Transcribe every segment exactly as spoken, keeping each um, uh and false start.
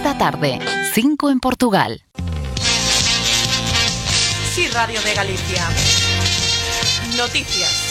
seis da tarde, cinco en Portugal. Sí, Radio de Galicia. Noticias.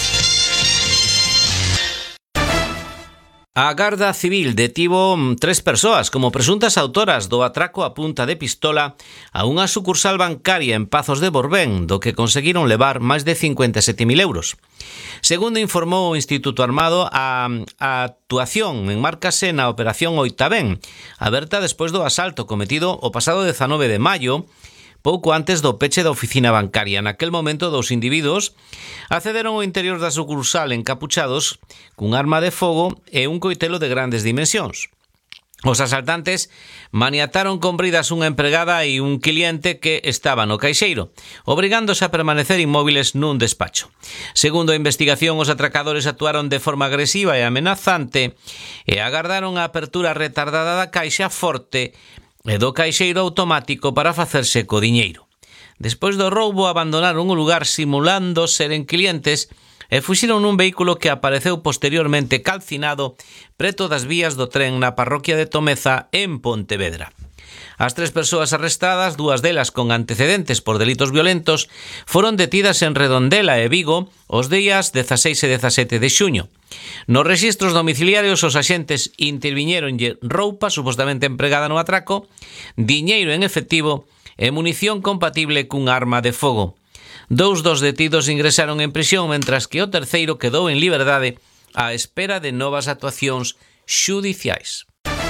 A Garda Civil detivo tres persoas como presuntas autoras do atraco a punta de pistola a unha sucursal bancaria en Pazos de Borbén, do que conseguiron levar máis de cincuenta e sete mil euros. Segundo informou o Instituto Armado, a, a actuación enmárcase na Operación Oitavén, aberta despois do asalto cometido o pasado dezanove de maio, pouco antes do peche da oficina bancaria. Naquel momento, dous individuos accederon ao interior da sucursal encapuchados cun arma de fogo e un coitelo de grandes dimensións. Os asaltantes maniataron con bridas unha empregada e un cliente que estaba no caixeiro, obrigándose a permanecer inmóviles nun despacho. Segundo a investigación, os atracadores actuaron de forma agresiva e amenazante e agardaron a apertura retardada da caixa forte e do caixeiro automático para facerse co diñeiro. Despois do roubo, abandonaron o lugar simulando seren clientes e fuxiron nun vehículo que apareceu posteriormente calcinado preto das vías do tren na parroquia de Tomeza, en Pontevedra. As tres persoas arrestadas, dúas delas con antecedentes por delitos violentos, foron detidas en Redondela e Vigo os días dezaseis e dezasete de xuño. Nos rexistros domiciliarios, os axentes interviñéronlle roupa supostamente empregada no atraco, diñeiro en efectivo e munición compatible cun arma de fogo. Dous dos detidos ingresaron en prisión, mentras que o terceiro quedou en liberdade á espera de novas actuacións xudiciais.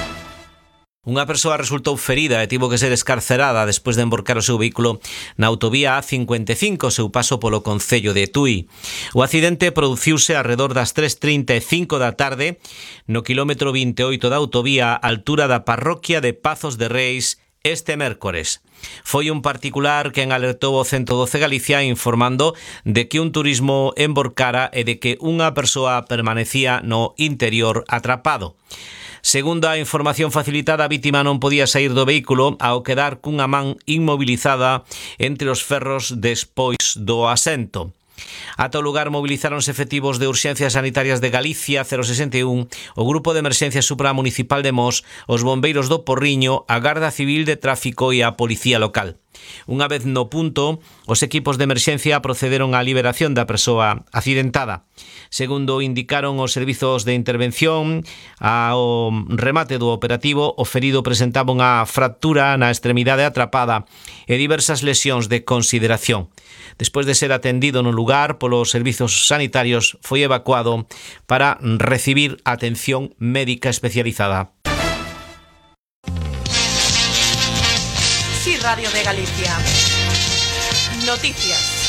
Unha persoa resultou ferida e tivo que ser escarcerada despois de emborcar o seu vehículo na autovía A cincuenta e cinco, seu paso polo concello de Tui. O accidente produciuse arredor das tres e trinta e cinco da tarde no quilómetro vinte e oito da autovía, á altura da parroquia de Pazos de Reis, este mércores. Foi un particular quen alertou o ciento doce Galicia informando de que un turismo emborcara e de que unha persoa permanecía no interior atrapado. Segundo a información facilitada, a vítima non podía sair do vehículo ao quedar cunha man inmobilizada entre os ferros despois do asento. Ata o lugar movilizáronse efectivos de Urxencias Sanitarias de Galicia cero sesenta e un, o Grupo de Emerxencia Supramunicipal de Mos, os bombeiros do Porriño, a Garda Civil de Tráfico e a Policía Local. Unha vez no punto, os equipos de emerxencia procederon á liberación da persoa accidentada. Segundo indicaron os servizos de intervención, ao remate do operativo, o ferido presentaba unha fractura na extremidade atrapada e diversas lesións de consideración. Despois de ser atendido no lugar polos servizos sanitarios, foi evacuado para recibir atención médica especializada. Sí, Radio de Galicia. Noticias.